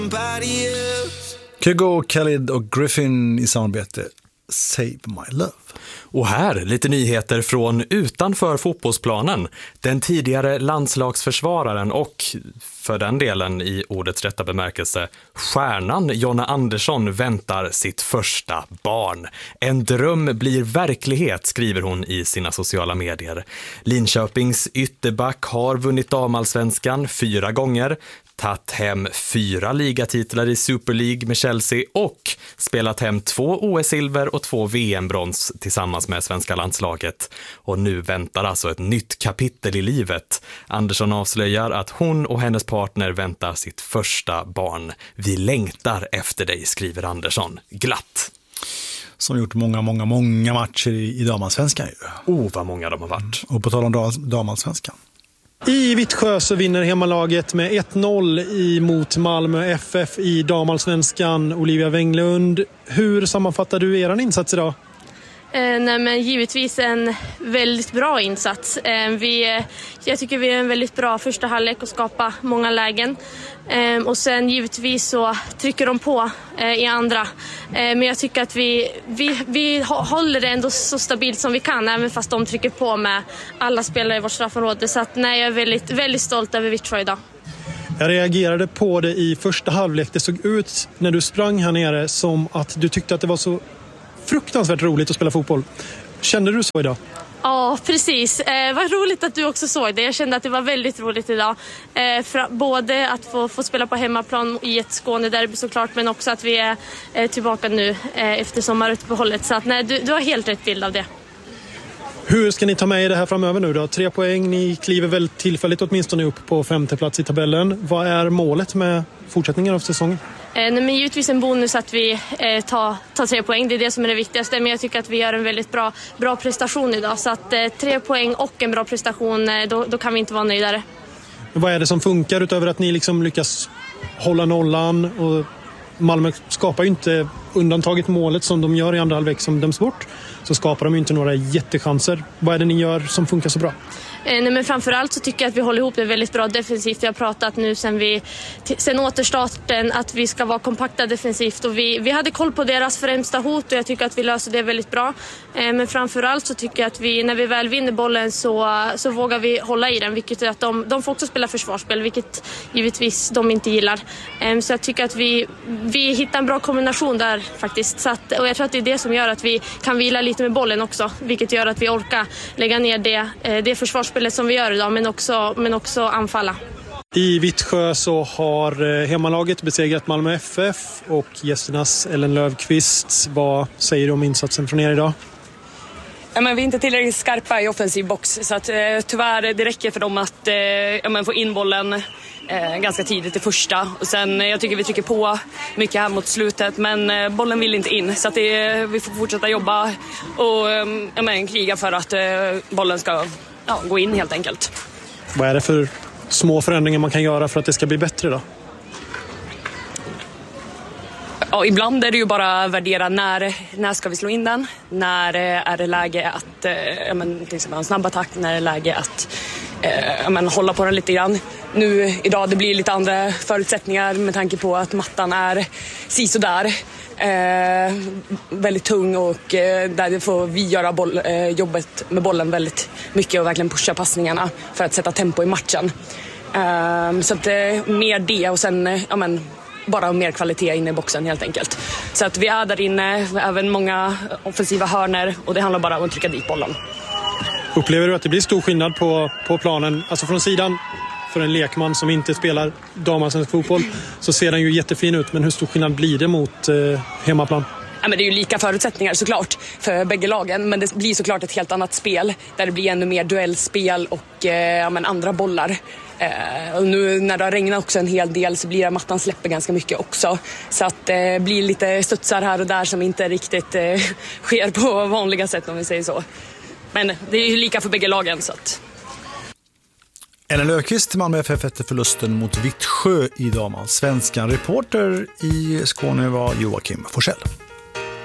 Kygo, Khalid och Griffin i samarbete Save My Love. Och här lite nyheter från utanför fotbollsplanen. Den tidigare landslagsförsvararen och för den delen i ordets rätta bemärkelse stjärnan Jonna Andersson väntar sitt första barn. En dröm blir verklighet, skriver hon i sina sociala medier. Linköpings ytterback har vunnit damallsvenskan 4 gånger, tagit hem 4 ligatitlar i Super League med Chelsea och spelat hem 2 OS-silver och 2 VM-brons tillsammans med svenska landslaget. Och nu väntar alltså ett nytt kapitel i livet. Andersson avslöjar att hon och hennes partner väntar sitt första barn. Vi längtar efter dig, skriver Andersson glatt. Som gjort många matcher i damallsvenskan ju. Vad många de har varit. Och på tal om damallsvenskan. I Vittsjö så vinner hemmalaget med 1-0 mot Malmö FF i damallsvenskan. Olivia Wenglund, hur sammanfattar du er insats idag? Nej, men givetvis en väldigt bra insats. Jag tycker vi är en väldigt bra första halvlek och skapar många lägen. Och sen givetvis så trycker de på i andra. Men jag tycker att vi håller det ändå så stabilt som vi kan, även fast de trycker på med alla spelare i vårt straffområde. Så att, nej, jag är väldigt, väldigt stolt över Vittsjö idag. Jag reagerade på det i första halvlek. Det såg ut när du sprang här nere som att du tyckte att det var så fruktansvärt roligt att spela fotboll. Kände du så idag? Ja, precis. Vad roligt att du också såg det. Jag kände att det var väldigt roligt idag. Både att få spela på hemmaplan i ett Skånederby såklart, men också att vi är tillbaka nu efter sommaruppehållet. Så att, nej, du har helt rätt bild av det. Hur ska ni ta med er det här framöver nu då? 3 poäng, ni kliver väl tillfälligt åtminstone upp på 5:e plats i tabellen. Vad är målet med fortsättningen av säsongen? Nej, men givetvis en bonus att vi tar 3 poäng. Det är det som är det viktigaste. Men jag tycker att vi gör en väldigt bra prestation idag. Så att 3 poäng och en bra prestation, då kan vi inte vara nöjdare. Vad är det som funkar utöver att ni liksom lyckas hålla nollan? Och Malmö skapar ju inte, undantaget målet som de gör i andra halvlek som döms bort, så skapar de ju inte några jättechanser. Vad är det ni gör som funkar så bra? Nej, men framförallt så tycker jag att vi håller ihop det väldigt bra defensivt. Vi har pratat nu sen återstarten att vi ska vara kompakta defensivt, och vi hade koll på deras främsta hot, och jag tycker att vi löser det väldigt bra. Men framförallt så tycker jag att när vi väl vinner bollen så vågar vi hålla i den, vilket är att de får också spela försvarsspel, vilket givetvis de inte gillar. Så jag tycker att vi hittar en bra kombination där faktiskt. Så att, och jag tror att det är det som gör att vi kan vila lite med bollen också, vilket gör att vi orkar lägga ner det försvarsspelet som vi gör idag, men också anfalla. I Vittsjö så har hemmalaget besegrat Malmö FF och gästernas Ellen Löfqvist. Vad säger du om insatsen från er idag? Ja, men vi är inte tillräckligt skarpa i offensiv box, så att, tyvärr det räcker för dem att få in bollen ganska tidigt i första. Och sen, jag tycker vi trycker på mycket här mot slutet, men bollen vill inte in. Så att vi får fortsätta jobba och kriga för att bollen ska gå in helt enkelt. Vad är det för små förändringar man kan göra för att det ska bli bättre då? Ja, ibland är det ju bara värdera när ska vi slå in den. När är det läge att till exempel en snabb attack, när är det läge att hålla på den lite grann. Nu idag det blir lite andra förutsättningar med tanke på att mattan är sisådär. Väldigt tung, och där får vi göra jobbet med bollen väldigt mycket och verkligen pusha passningarna för att sätta tempo i matchen. Så att mer det, och sen bara mer kvalitet inne i boxen helt enkelt. Så att vi är där inne, även många offensiva hörner, och det handlar bara om att trycka dit bollen. Upplever du att det blir stor skillnad på planen, alltså från sidan? För en lekman som inte spelar damallsvensk fotboll så ser den ju jättefin ut, men hur stor skillnad blir det mot hemmaplan? Ja, men det är ju lika förutsättningar såklart för bägge lagen, men det blir såklart ett helt annat spel där det blir ännu mer duellspel och andra bollar. Och nu när det har regnat också en hel del så blir det mattan släpper ganska mycket också, så att det blir lite studsar här och där som inte riktigt sker på vanliga sätt, om vi säger så. Men det är ju lika för bägge lagen, så att... Ellen Löfqvist, Malmö FF efter förlusten mot Vittsjö i damallsvenskan. Reporter i Skåne var Joakim Forsell.